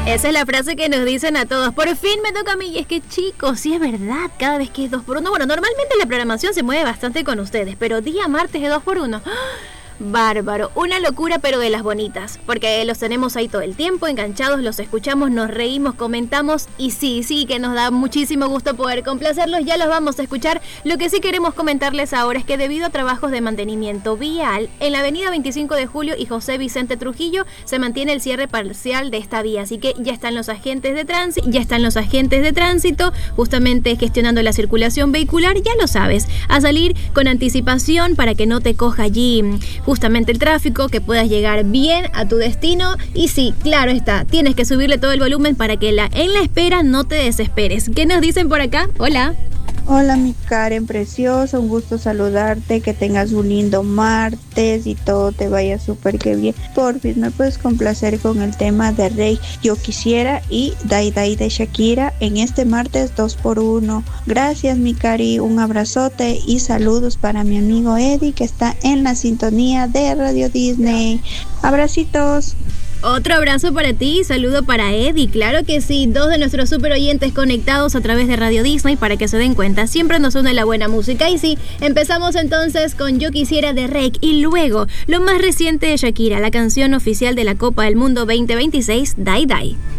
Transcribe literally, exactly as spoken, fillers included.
Esa es la frase que nos dicen a todos. Por fin me toca a mí. Y es que, chicos, sí es verdad, cada vez que es dos por uno. Bueno, normalmente la programación se mueve bastante con ustedes, pero día martes es dos por uno. Bárbaro, una locura pero de las bonitas, porque los tenemos ahí todo el tiempo, enganchados, los escuchamos, nos reímos, comentamos y sí, sí que nos da muchísimo gusto poder complacerlos, ya los vamos a escuchar. Lo que sí queremos comentarles ahora es que debido a trabajos de mantenimiento vial, en la avenida veinticinco de julio y José Vicente Trujillo se mantiene el cierre parcial de esta vía, así que ya están los agentes de tránsito, ya están los agentes de tránsito justamente gestionando la circulación vehicular, ya lo sabes, a salir con anticipación para que no te coja allí justamente el tráfico, que puedas llegar bien a tu destino. Y sí, claro está, tienes que subirle todo el volumen para que la, en la espera no te desesperes. ¿Qué nos dicen por acá? Hola. Hola mi Karen preciosa, un gusto saludarte, que tengas un lindo martes y todo te vaya súper que bien. Por fin me puedes complacer con el tema de Rey, Yo Quisiera y Dai Dai de Shakira en este martes dos por uno. Gracias mi Cari, un abrazote y saludos para mi amigo Eddie que está en la sintonía de Radio Disney. Abracitos. Otro abrazo para ti, saludo para Eddie, claro que sí, dos de nuestros super oyentes conectados a través de Radio Disney para que se den cuenta, siempre nos une la buena música. Y sí, empezamos entonces con Yo Quisiera de Rake y luego lo más reciente de Shakira, la canción oficial de la Copa del Mundo veinte veintiséis, Dai Dai.